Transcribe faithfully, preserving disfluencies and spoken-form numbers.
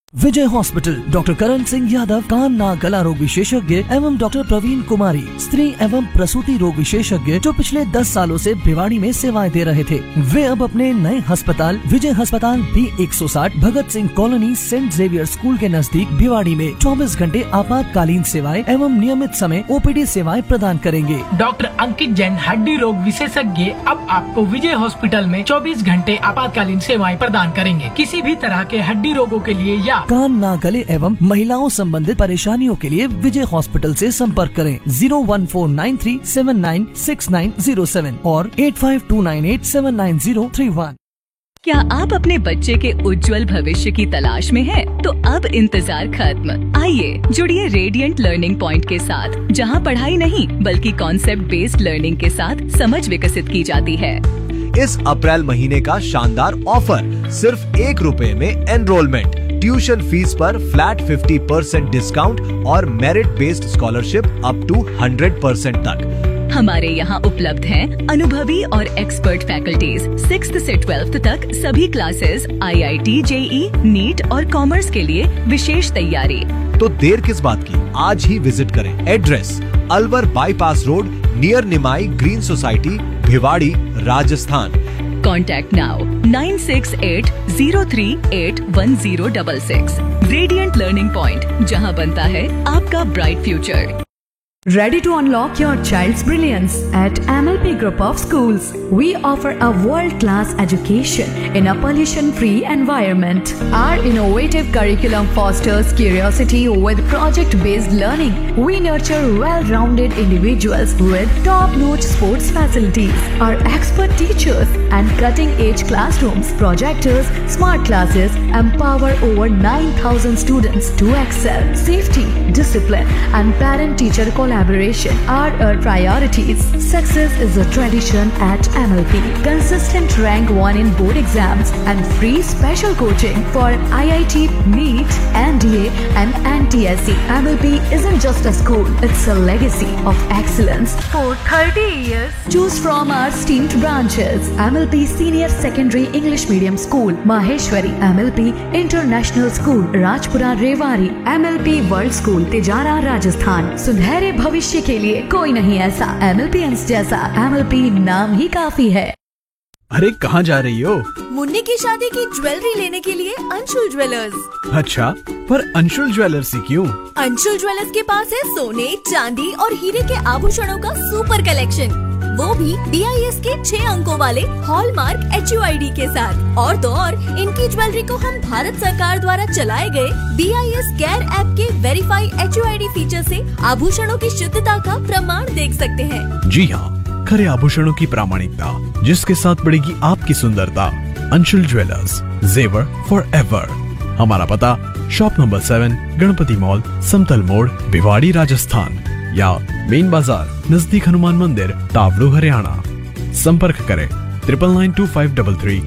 विजय hospital, doctor Karan Singh Yadav, कान नाक गला रोग विशेषज्ञ एवं डॉक्टर प्रवीण कुमारी, स्त्री एवं प्रसूति रोग विशेषज्ञ, जो पिछले दस सालों से भिवाड़ी में सेवाएं दे रहे थे, वे अब अपने नए अस्पताल विजय अस्पताल बी एक सौ साठ Bhagat Singh colony Saint Xavier school के नजदीक भिवाड़ी में चौबीस घंटे आपातकालीन सेवाएं एवं नियमित समय ओपीडी सेवाएं प्रदान करेंगे। डॉक्टर अंकित जैन, हड्डी रोग विशेषज्ञ, अब आपको विजय हॉस्पिटल में चौबीस घंटे आपातकालीन सेवाएं प्रदान करेंगे। किसी भी तरह के हड्डी रोगों के लिए या कान नाक गले एवं महिलाओं संबंधित परेशानियों के लिए विजय हॉस्पिटल से संपर्क करें zero one four nine three seven nine six nine zero seven और eight five to nine eight seven nine zero three one. क्या आप अपने बच्चे के उज्जवल भविष्य की तलाश में हैं? तो अब इंतजार खत्म। आइए जुड़िए रेडियंट लर्निंग पॉइंट के साथ, जहां पढ़ाई नहीं बल्कि कॉन्सेप्ट बेस्ड लर्निंग के साथ समझ विकसित की जाती है। इस अप्रैल महीने का शानदार ऑफर, सिर्फ एक रुपए में एनरोलमेंट, ट्यूशन फीस पर फ्लैट फिफ्टी परसेंट डिस्काउंट और merit based scholarship up two hundred percent तक। हमारे यहाँ उपलब्ध हैं अनुभवी और एक्सपर्ट फैकल्टीज। सिक्स्थ से ट्वेल्थ तक सभी classes, I I T, J E, NEET और कॉमर्स के लिए विशेष तैयारी। तो देर किस बात की, आज ही विजिट करें। Address Alwar bypass road, near निमाई green society, Bhiwadi, Rajasthan. Contact now nine six eight zero three eight one zero double six. Radiant learning point, जहाँ बनता है आपका bright future. Ready to unlock your child's brilliance at M L P Group of Schools. We offer a world-class education in a pollution-free environment. Our innovative curriculum fosters curiosity with project-based learning. We nurture well-rounded individuals with top-notch sports facilities. Our expert teachers and cutting-edge classrooms, projectors, smart classes empower over nine thousand students to excel. Safety, discipline, and parent-teacher collaboration Collaboration are our priorities. Success is a tradition at M L P. Consistent rank one in board exams and free special coaching for I I T, NEET, N D A and N T S C. M L P isn't just a school, it's a legacy of excellence for thirty years. Choose from our esteemed branches. M L P Senior Secondary English Medium School, Maheshwari. M L P International School, Rajpura Rewari. M L P World School, Tijara, Rajasthan. सुनहरे भविष्य के लिए कोई नहीं ऐसा, M L P जैसा। M L P नाम ही काफी है। अरे कहाँ जा रही हो? मुन्नी की शादी की ज्वेलरी लेने के लिए अंशुल ज्वेलर्स। अच्छा, पर अंशुल ज्वेलर्स ही क्यों? अंशुल ज्वेलर्स के पास है सोने, चांदी और हीरे के आभूषणों का सुपर कलेक्शन, वो भी डी आई एस के छह अंकों वाले hallmark H U I D के साथ। और तो और इनकी ज्वेलरी को हम भारत सरकार द्वारा चलाए गए B I S care app के verify H U I D feature से आभूषणों की शुद्धता का प्रमाण देख सकते हैं। जी हाँ, खरे आभूषणों की प्रामाणिकता, जिसके साथ बढ़ेगी आपकी सुंदरता। अंशुल ज्वेलर्स, जेवर फॉर एवर। हमारा पता shop number seven, Ganpati mall, समतल मोड़, भिवाड़ी, राजस्थान, या मेन बाजार नजदीक हनुमान मंदिर, तावड़ू, हरियाणा। संपर्क करें triple nine to five double three